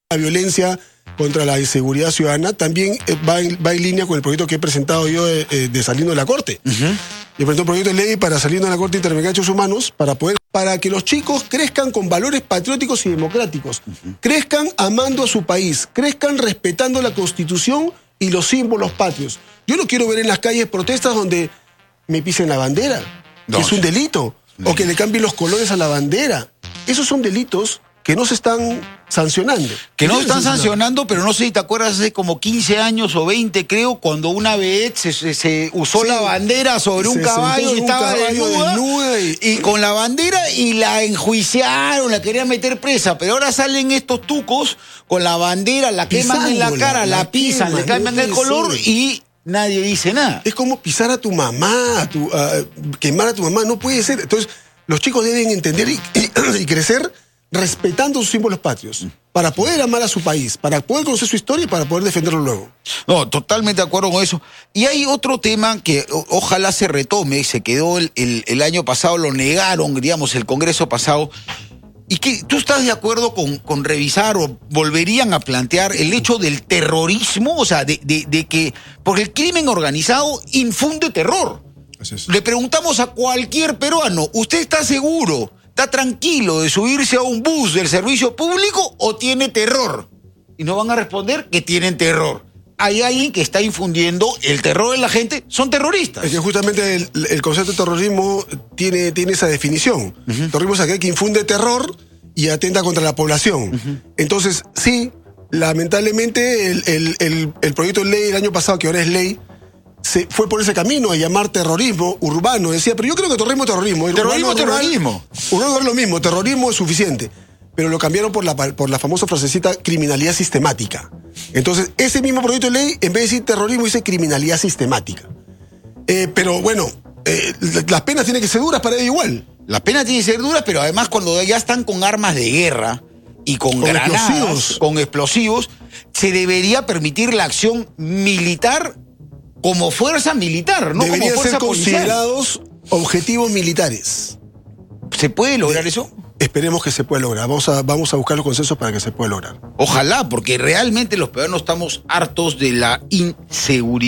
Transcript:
La violencia contra la inseguridad ciudadana también va en línea con el proyecto que he presentado yo de Saliendo de la Corte. Yo presento un proyecto de ley para Saliendo de la Corte Interamericana de Derechos Humanos para que los chicos crezcan con valores patrióticos y democráticos, crezcan amando a su país, crezcan respetando la Constitución y los símbolos patrios. Yo no quiero ver en las calles protestas donde me pisen la bandera, que es un delito, o que le cambien los colores a la bandera. Esos son delitos que no se están sancionando. Que no están sancionando, pero no sé si te acuerdas, hace como 15 años o 20, creo, cuando una vez se usó la bandera sobre un caballo y estaba desnuda y con la bandera y la enjuiciaron, la querían meter presa, pero ahora salen estos tucos con la bandera, la queman en la cara, la pisan, le cambian el color y nadie dice nada. Es como pisar a tu mamá, quemar a tu mamá, no puede ser. Entonces, los chicos deben entender y crecer respetando sus símbolos patrios, para poder amar a su país, para poder conocer su historia y para poder defenderlo luego. No, totalmente de acuerdo con eso. Y hay otro tema que ojalá se retome, se quedó el año pasado, lo negaron, digamos, el Congreso pasado, y que tú estás de acuerdo con revisar o volverían a plantear el hecho del terrorismo, o sea, de que porque el crimen organizado infunde terror. Le preguntamos a cualquier peruano, ¿usted está seguro? ¿Está tranquilo de subirse a un bus del servicio público o tiene terror? Y no van a responder que tienen terror. Hay alguien que está infundiendo el terror en la gente, son terroristas. Es que justamente el concepto de terrorismo tiene esa definición. Terrorismo es aquel que infunde terror y atenta contra la población. Entonces, sí, lamentablemente el proyecto de ley del año pasado, que ahora es ley, se fue por ese camino de llamar terrorismo urbano. Decía, pero yo creo que terrorismo es terrorismo. Terrorismo es terrorismo. Urbano es lo mismo, terrorismo es suficiente. Pero lo cambiaron por la famosa frasecita criminalidad sistemática. Entonces, ese mismo proyecto de ley, en vez de decir terrorismo, dice criminalidad sistemática. Pero bueno, las penas tienen que ser duras para ello igual. Las penas tienen que ser duras, pero además cuando ya están con armas de guerra y con granadas, con explosivos, se debería permitir la acción militar como fuerza militar, no deberían como fuerza ser policial. Considerados objetivos militares. ¿Se puede lograr eso? Esperemos que se pueda lograr. Vamos a buscar los consensos para que se pueda lograr. Ojalá, porque realmente los peruanos estamos hartos de la inseguridad.